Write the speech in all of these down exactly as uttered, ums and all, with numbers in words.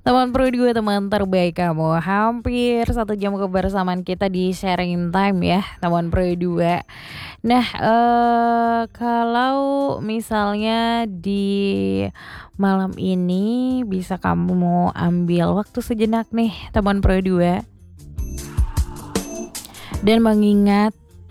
Teman Pro dua, teman terbaik kamu. Hampir satu jam kebersamaan kita di sharing time ya, teman Pro dua. Nah, eee, kalau misalnya di malam ini bisa kamu ambil waktu sejenak nih, teman Pro dua dan mengingat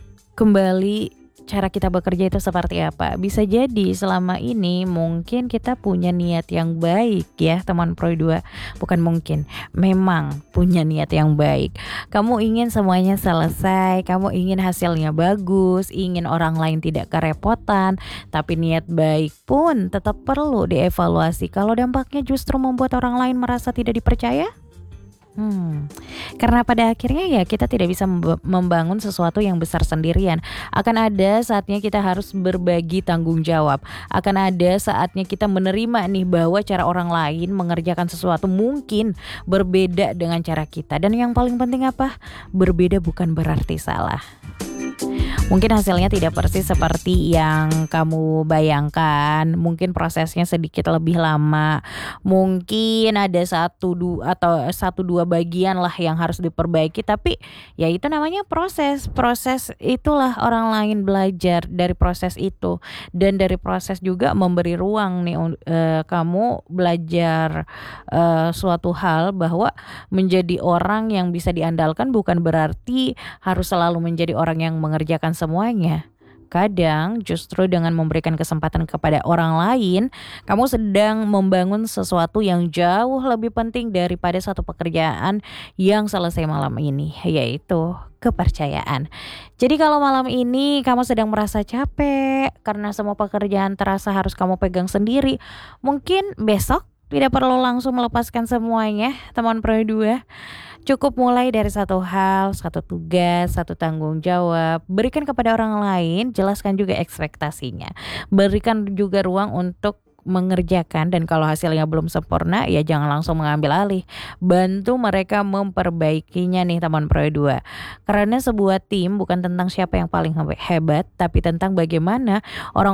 kembali cara kita bekerja itu seperti apa. Bisa jadi selama ini mungkin kita punya niat yang baik ya, teman Pro dua. Bukan mungkin, memang punya niat yang baik. Kamu ingin semuanya selesai, kamu ingin hasilnya bagus, ingin orang lain tidak kerepotan, tapi niat baik pun tetap perlu dievaluasi kalau dampaknya justru membuat orang lain merasa tidak dipercaya. Hmm, karena pada akhirnya ya kita tidak bisa memba- membangun sesuatu yang besar sendirian. Akan ada saatnya kita harus berbagi tanggung jawab. Akan ada saatnya kita menerima nih bahwa cara orang lain mengerjakan sesuatu mungkin berbeda dengan cara kita. Dan yang paling penting apa? Berbeda bukan berarti salah. Mungkin hasilnya tidak persis seperti yang kamu bayangkan. Mungkin prosesnya sedikit lebih lama. Mungkin ada satu dua atau satu dua bagian lah yang harus diperbaiki. Tapi ya itu namanya proses. Proses itulah orang lain belajar dari proses itu. Dan dari proses juga memberi ruang nih eh, kamu belajar eh, suatu hal bahwa menjadi orang yang bisa diandalkan bukan berarti harus selalu menjadi orang yang mengerjakan semuanya. Kadang justru dengan memberikan kesempatan kepada orang lain, kamu sedang membangun sesuatu yang jauh lebih penting daripada satu pekerjaan yang selesai malam ini, yaitu kepercayaan. Jadi kalau malam ini kamu sedang merasa capek karena semua pekerjaan terasa harus kamu pegang sendiri, mungkin besok tidak perlu langsung melepaskan semuanya, teman Pro dua. Cukup mulai dari satu hal, satu tugas, satu tanggung jawab. Berikan kepada orang lain, jelaskan juga ekspektasinya. Berikan juga ruang untuk mengerjakan, dan kalau hasilnya belum sempurna ya jangan langsung mengambil alih. Bantu mereka memperbaikinya nih, teman Pro dua. Karena sebuah tim bukan tentang siapa yang paling hebat, tapi tentang bagaimana orang